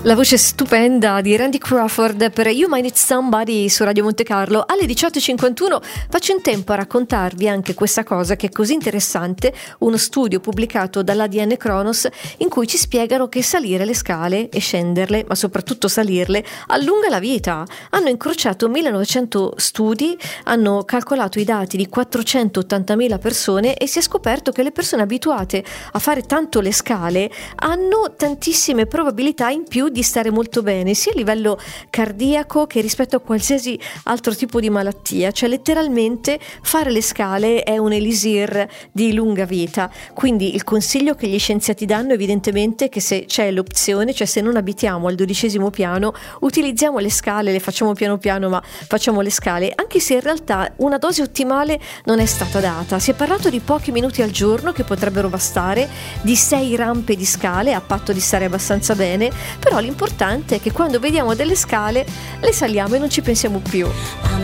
La voce stupenda di Randy Crawford per You Might Need Somebody su Radio Monte Carlo. Alle 18.51 faccio in tempo a raccontarvi anche questa cosa che è così interessante, uno studio pubblicato dall'ADN Kronos in cui ci spiegano che salire le scale e scenderle, ma soprattutto salirle, allunga la vita. Hanno incrociato 1900 studi, hanno calcolato i dati di 480.000 persone e si è scoperto che le persone abituate a fare tanto le scale hanno tantissime probabilità in più di stare molto bene, sia a livello cardiaco che rispetto a qualsiasi altro tipo di malattia. Cioè letteralmente fare le scale è un elisir di lunga vita. Quindi il consiglio che gli scienziati danno evidentemente è che se c'è l'opzione, cioè se non abitiamo al 12° piano, utilizziamo le scale, le facciamo piano piano, ma facciamo le scale, anche se in realtà una dose ottimale non è stata data. Si è parlato di pochi minuti al giorno che potrebbero bastare, di 6 rampe di scale a patto di stare abbastanza bene, però l'importante è che quando vediamo delle scale le saliamo e non ci pensiamo più.